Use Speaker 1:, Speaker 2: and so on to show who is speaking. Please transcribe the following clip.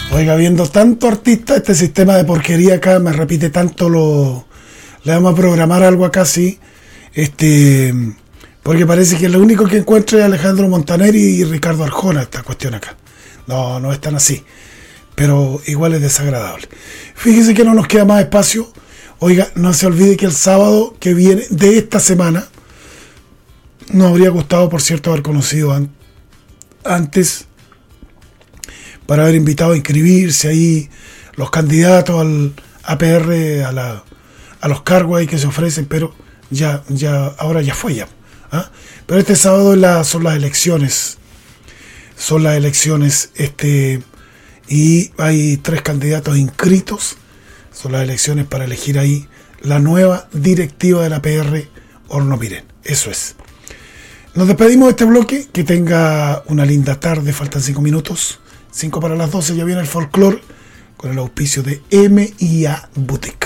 Speaker 1: Oiga, viendo tanto artista, este sistema de porquería acá me repite tanto le vamos a programar algo acá, sí. Porque parece que lo único que encuentra es Alejandro Montaneri y Ricardo Arjona, esta cuestión acá. No, no es tan así. Pero igual es desagradable. Fíjese que no nos queda más espacio. Oiga, no se olvide que el sábado que viene de esta semana, nos habría gustado, por cierto, haber conocido antes, para haber invitado a inscribirse ahí los candidatos al APR, a los cargos ahí que se ofrecen, pero ahora ya fue ya. ¿Ah? Pero este sábado son las elecciones. Y hay 3 candidatos inscritos. Son las elecciones para elegir ahí la nueva directiva de la PR Horno Pirén. Eso es. Nos despedimos de este bloque. Que tenga una linda tarde. Faltan 5 minutos. 5 para las 12. Ya viene el folclore con el auspicio de M&A Boutique.